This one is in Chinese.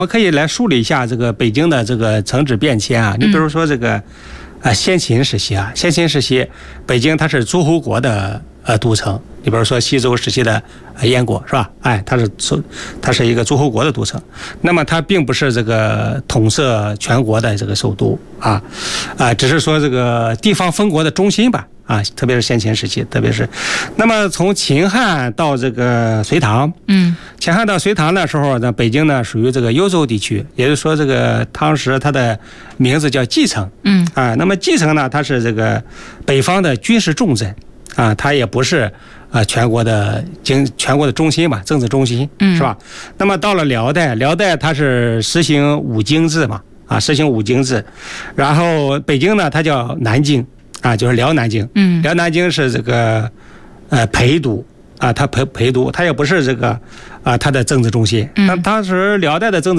我可以来梳理一下这个北京的这个城址变迁啊。你比如说这个先秦时期啊，先秦时期北京它是诸侯国的都城。你比如说西周时期的燕国是吧？哎，它是一个诸侯国的都城。那么它并不是这个统摄全国的这个首都啊，只是说这个地方封国的中心吧。啊，特别是先秦时期，那么从秦汉到这个隋唐，秦汉到隋唐的时候呢，北京呢属于这个幽州地区，也就是说这个当时它的名字叫蓟城，那么蓟城呢，它是这个北方的军事重镇，啊，它也不是全国的中心吧，政治中心，是吧？那么到了辽代它是实行五经制嘛，实行五经制，然后北京呢，它叫南京。就是辽南京，辽南京是这个陪都啊，它陪都，它也不是这个它的政治中心。那当时辽代的政治